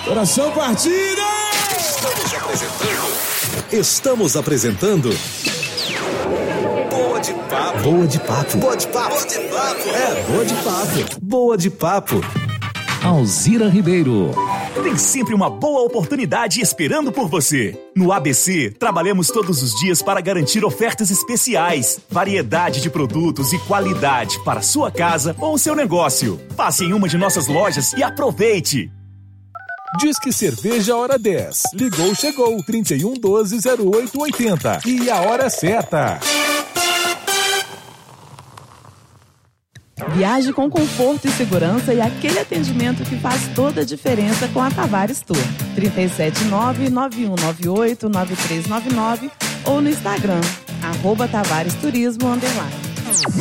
Coração partido! Estamos apresentando Boa de Papo. Boa de Papo. Boa de Papo. Boa de Papo. É, Boa de Papo. Boa de Papo. Alzira Ribeiro. Tem sempre uma boa oportunidade esperando por você. No ABC, trabalhamos todos os dias para garantir ofertas especiais, variedade de produtos e qualidade para sua casa ou seu negócio. Passe em uma de nossas lojas e aproveite. Disque Cerveja Hora 10. Ligou, chegou. 3112-0880. E a hora certa. Viaje com conforto e segurança e aquele atendimento que faz toda a diferença com a Tavares Tour. 379-9198-9399 ou no Instagram, @TavaresTurismo_.